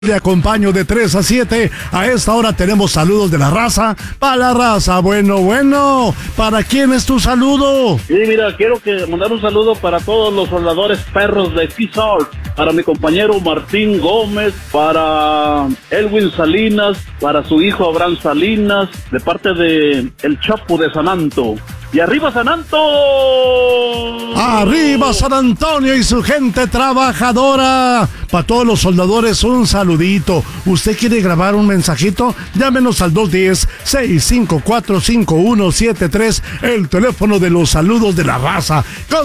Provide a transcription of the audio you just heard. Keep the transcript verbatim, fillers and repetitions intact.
Le acompaño de tres a siete. A esta hora tenemos saludos de la raza. Para la raza, bueno, bueno. ¿Para quién es tu saludo? Sí, mira, quiero que mandar un saludo para todos los soldadores perros de Kizar, para mi compañero Martín Gómez, para Elwin Salinas, para su hijo Abraham Salinas, de parte de El Chapo de San Anto. ¡Y arriba San Anto! ¡Arriba San Antonio y su gente trabajadora! Para todos los soldadores, un saludito. ¿Usted quiere grabar un mensajito? Llámenos al dos uno cero, seis cinco cuatro, cinco uno siete tres, el teléfono de los saludos de la raza.